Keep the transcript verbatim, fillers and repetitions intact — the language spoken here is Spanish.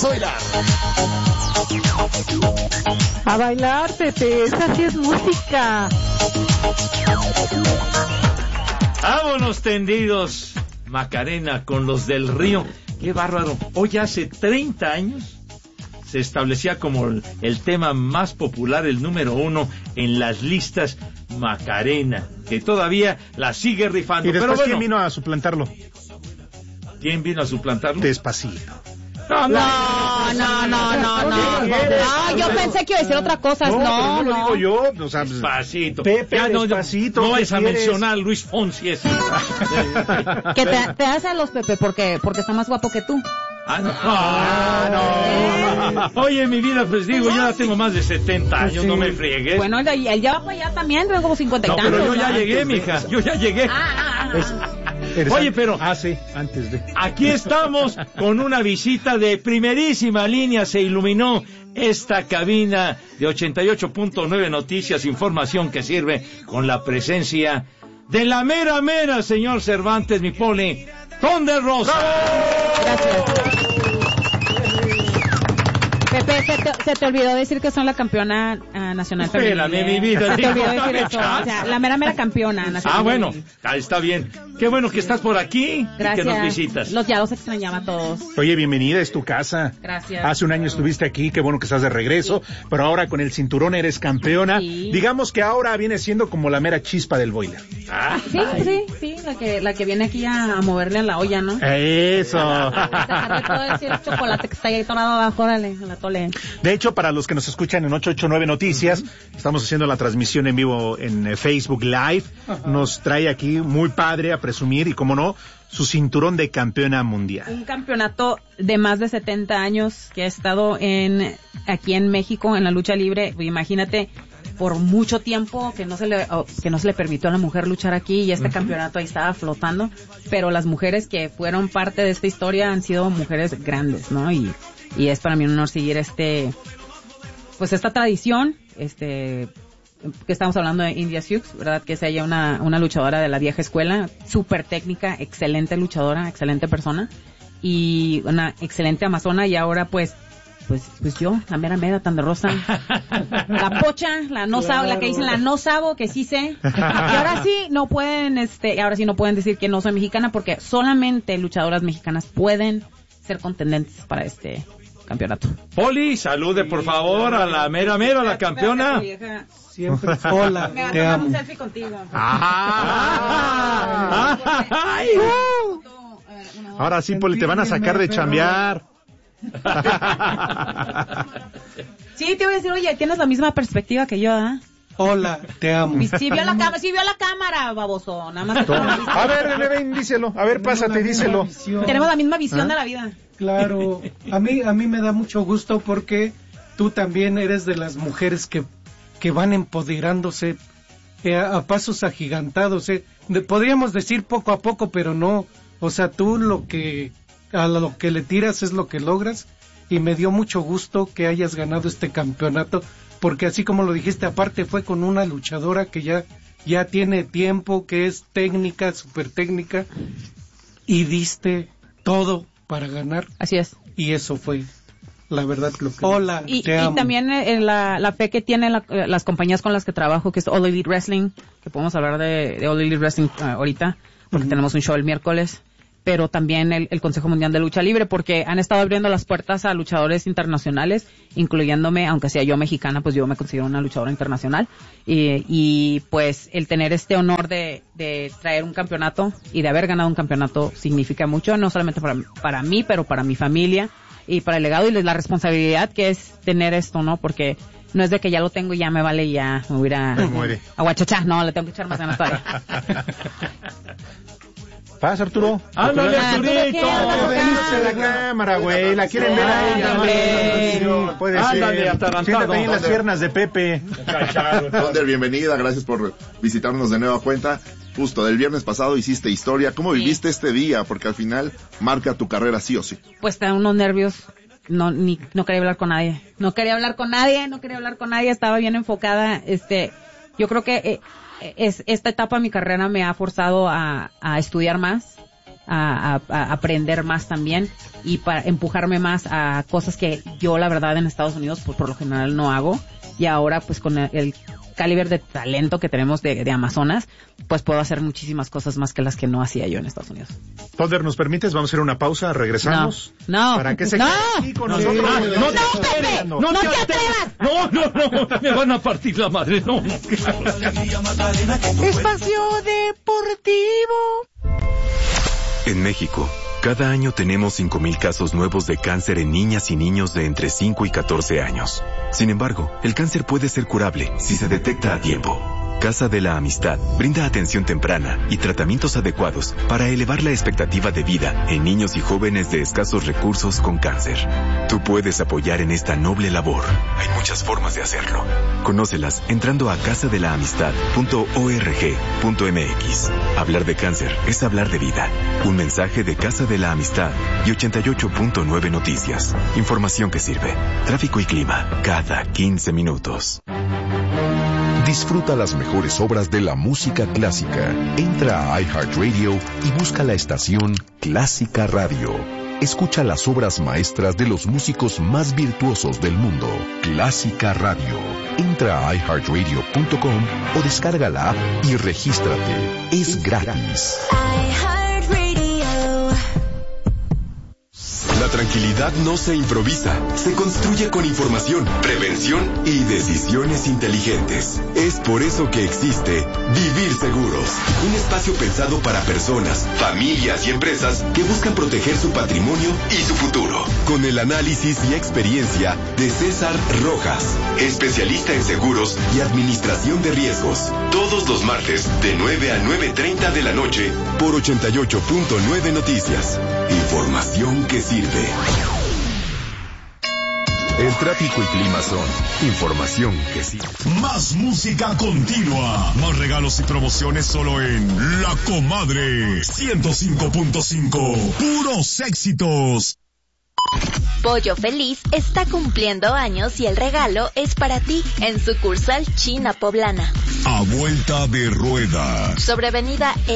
a bailar. A bailar, Pepe, esa sí es música. Vámonos tendidos, Macarena, con los del Río. Qué bárbaro. Hoy hace treinta años se establecía como el, el tema más popular, el número uno en las listas, Macarena, que todavía la sigue rifando. ¿Y después pero bueno, quién vino a suplantarlo? ¿Quién vino a suplantarlo? Despacito. No, no, no, no, no, no. No, yo pensé que iba a decir otra cosa. No, no. no. Lo digo yo, o sea, Despacito. Pepe, ya no, Despacito. No es a quieres? mencionar a Luis Fonsi ese. Que te, te hace a los Pepe porque, porque está más guapo que tú. Ah, no. Ah, no. Oye, mi vida, pues digo, yo ya tengo más de setenta años, sí. No me friegues. Bueno, él, él ya va para allá también, tengo como cincuenta y no, tantos. pero yo ya ¿no? llegué, mija, yo ya llegué. Ah, ah, ah. Es, Oye, pero... Ah, sí, antes de... Aquí estamos con una visita de primerísima línea, se iluminó esta cabina de ochenta y ocho punto nueve Noticias, información que sirve, con la presencia de la mera mera, señor Cervantes, mi poli, Thunder Rosa. Gracias. Pepe, se te, se te olvidó decir que son la campeona uh, nacional femenil. Espérame, mi vida. Se te olvidó decir eso. O sea, la mera mera campeona nacional. Ah, bueno, ahí está bien. Qué bueno que estás por aquí. Gracias. Y que nos visitas. Los ya los extrañaba a todos. Oye, bienvenida, es tu casa. Gracias. Hace un año estuviste aquí, qué bueno que estás de regreso, sí. Pero ahora con el cinturón eres campeona. Sí. Digamos que ahora viene siendo como la mera chispa del boiler. Ah, sí, sí, sí, la que, la que viene aquí a, a moverle a la olla, ¿no? Eso. Te puedo decir el chocolate que está ahí tornado abajo, órale, a la tole. De hecho, para los que nos escuchan en ochocientos ochenta y nueve Noticias, uh-huh. Estamos haciendo la transmisión en vivo en eh, Facebook Live. Uh-huh. Nos trae aquí muy padre a presumir y, como no, su cinturón de campeona mundial. Un campeonato de más de setenta años que ha estado en aquí en México en la lucha libre. Imagínate, por mucho tiempo que no se le que no se le permitió a la mujer luchar aquí y este uh-huh. campeonato ahí estaba flotando, pero las mujeres que fueron parte de esta historia han sido mujeres grandes, ¿no? Y y es para mí un honor seguir este pues esta tradición, este que estamos hablando de India Sioux, ¿verdad? Que es ella una una luchadora de la vieja escuela, súper técnica, excelente luchadora, excelente persona y una excelente amazona, y ahora pues Pues, pues yo, la mera mera, tan de rosa. La pocha, la no claro. sabo, la que dicen la no sabo, que sí sé. Y ahora sí no pueden, este, ahora sí no pueden decir que no soy mexicana, porque solamente luchadoras mexicanas pueden ser contendentes para este campeonato. Poli, salude por favor a la mera mera, la campeona. Siempre, hola, me te amo. Un selfie contigo. Ah, ay, uh. Ahora sí, Poli, te van a sacar de chambear. Sí, te voy a decir, oye, tienes la misma perspectiva que yo, ¿ah? ¿eh? Hola, te amo. Sí vio la cámara, sí vio la cámara, baboso. Nada más. A ver, ven, díselo. A ver, pásate, díselo. Visión. Tenemos la misma visión ¿Ah? de la vida. Claro, a mí a mí me da mucho gusto porque tú también eres de las mujeres que que van empoderándose eh, a pasos agigantados. Eh. De, podríamos decir poco a poco, pero no. O sea, tú lo que a lo que le tiras es lo que logras, y me dio mucho gusto que hayas ganado este campeonato, porque así como lo dijiste, aparte fue con una luchadora que ya ya tiene tiempo, que es técnica, súper técnica, y diste todo para ganar. Así es. Y eso fue la verdad lo que... Hola, y, te y amo. también eh, la, la fe que tienen la, las compañías con las que trabajo, que es All Elite Wrestling, que podemos hablar de, de All Elite Wrestling uh, ahorita, porque uh-huh. tenemos un show el miércoles, pero también el, el Consejo Mundial de Lucha Libre, porque han estado abriendo las puertas a luchadores internacionales, incluyéndome, aunque sea yo mexicana, pues yo me considero una luchadora internacional, y, y pues el tener este honor de, de traer un campeonato y de haber ganado un campeonato significa mucho, no solamente para, para mí, pero para mi familia y para el legado y la responsabilidad que es tener esto, ¿no? Porque no es de que ya lo tengo y ya me vale y ya me voy a, a, a guachachá, no, le tengo que echar más ganas todavía. Pasa, Arturo. ¡Ándale, Arturito! Venirse la cámara, güey. La quieren ver a ella. Puede Ándale, ser. Siéntate ahí en las piernas de Pepe. Thunder, bienvenida. Gracias por visitarnos de nueva cuenta. Justo, del viernes pasado hiciste historia. ¿Cómo sí. viviste este día? Porque al final marca tu carrera sí o sí. Pues te dan unos nervios. No, ni, no quería hablar con nadie. No quería hablar con nadie, no quería hablar con nadie. Estaba bien enfocada. Este, yo creo que... Eh, Es, esta etapa de mi carrera me ha forzado a, a estudiar más, a, a, a aprender más también y para empujarme más a cosas que yo la verdad en Estados Unidos pues por lo general no hago, y ahora pues con el, el calibre de talento que tenemos de, de Amazonas, pues puedo hacer muchísimas cosas más que las que no hacía yo en Estados Unidos. Thunder, ¿nos permites? Vamos a hacer una pausa, regresamos. No, no. ¿Para qué se no, quede aquí con no, nosotros? no, No, no, no, Pepe, no, no te atrevas. No, no, no, me van a partir la madre, no. Espacio Deportivo. En México, cada año tenemos cinco mil casos nuevos de cáncer en niñas y niños de entre cinco y catorce años. Sin embargo, el cáncer puede ser curable si se detecta a tiempo. Casa de la Amistad brinda atención temprana y tratamientos adecuados para elevar la expectativa de vida en niños y jóvenes de escasos recursos con cáncer. Tú puedes apoyar en esta noble labor. Hay muchas formas de hacerlo. Conócelas entrando a casa de la amistad punto org punto m x. Hablar de cáncer es hablar de vida. Un mensaje de Casa de la Amistad y ochenta y ocho punto nueve Noticias. Información que sirve. Tráfico y clima cada quince minutos. Disfruta las mejores obras de la música clásica. Entra a iHeartRadio y busca la estación Clásica Radio. Escucha las obras maestras de los músicos más virtuosos del mundo. Clásica Radio. Entra a i heart radio punto com o descarga la app y regístrate. Es gratis. La tranquilidad no se improvisa, se construye con información, prevención y decisiones inteligentes. Es por eso que existe Vivir Seguros, un espacio pensado para personas, familias y empresas que buscan proteger su patrimonio y su futuro. Con el análisis y experiencia de César Rojas, especialista en seguros y administración de riesgos. Todos los martes de nueve a nueve treinta de la noche por ochenta y ocho punto nueve Noticias. Información que sirve. El tráfico y clima son información que sí. Más música continua. Más regalos y promociones solo en La Comadre. ciento cinco punto cinco. Puros éxitos. Pollo Feliz está cumpliendo años y el regalo es para ti en sucursal China Poblana. A vuelta de rueda. Sobre Avenida